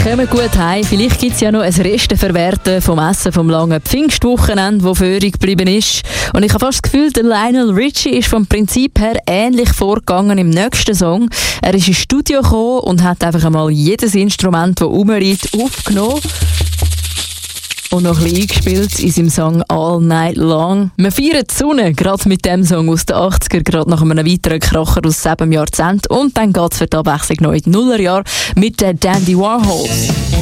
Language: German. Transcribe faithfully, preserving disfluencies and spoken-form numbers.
Kommt gut heim. Vielleicht gibt es ja noch ein Resteverwerten vom Essen vom langen Pfingstwochenende, das vorig geblieben ist. Und ich habe fast das Gefühl, der Lionel Richie ist vom Prinzip her ähnlich vorgegangen im nächsten Song. Er ist ins Studio gekommen und hat einfach einmal jedes Instrument, das rumliegt, aufgenommen. Und noch ein bisschen eingespielt in seinem Song «All Night Long». Wir feiern die Sonne, gerade mit dem Song aus den achtziger, gerade nach einem weiteren Kracher aus sieben Jahrzehnten. Und dann geht es für die Abwechslung noch in die Nullerjahre mit den Dandy Warhols.